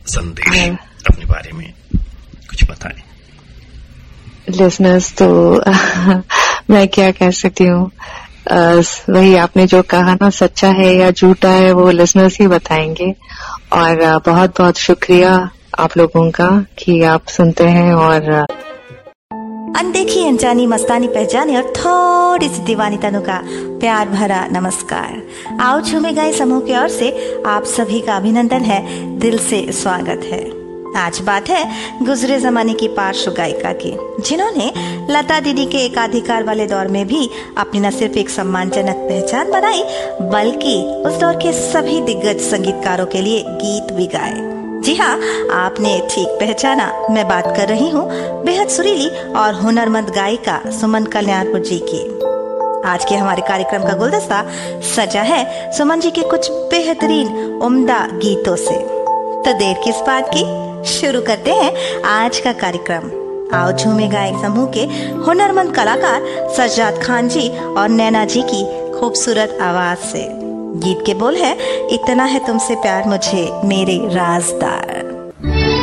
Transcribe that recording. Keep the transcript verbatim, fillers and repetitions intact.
संदेश अपने बारे में कुछ बताएं। लिसनर्स तो मैं क्या कह सकती हूँ, वही आपने जो कहा ना, सच्चा है या झूठा है वो लिसनर्स ही बताएंगे। और uh, बहुत बहुत शुक्रिया आप लोगों का कि आप सुनते हैं। और अनदेखी अनजानी मस्तानी पहचानी और थोड़ी सी दीवानी तनु का प्यार भरा नमस्कार। आओ झूमे गाए समूह की ओर से आप सभी का अभिनंदन है, दिल से स्वागत है। आज बात है गुजरे जमाने की पार्श्व गायिका की, जिन्होंने लता दीदी के एकाधिकार वाले दौर में भी अपनी न सिर्फ एक सम्मानजनक पहचान बनाई, बल्कि उस दौर के सभी दिग्गज संगीतकारों के लिए गीत भी गाए। जी हाँ, आपने ठीक पहचाना, मैं बात कर रही हूँ बेहद सुरीली और हुनरमंद गायिका सुमन कल्याणपुर जी की। आज के हमारे कार्यक्रम का गुलदस्ता सजा है सुमन जी के कुछ बेहतरीन उम्दा गीतों से। तो देर किस बात की, शुरू करते हैं आज का कार्यक्रम। आओ झूमे गायक समूह के हुनरमंद कलाकार सज्जाद खान जी और नैना जी की खूबसूरत आवाज से। गीत के बोल है, इतना है तुमसे प्यार मुझे मेरे राजदार।